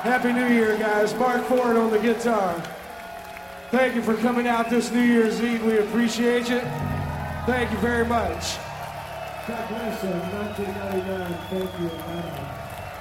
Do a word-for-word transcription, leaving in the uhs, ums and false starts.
Happy New Year, guys. Mark Ford on the guitar. Thank you for coming out this New Year's Eve. We appreciate you. Thank you very much. God bless you. nineteen ninety-nine. Thank you.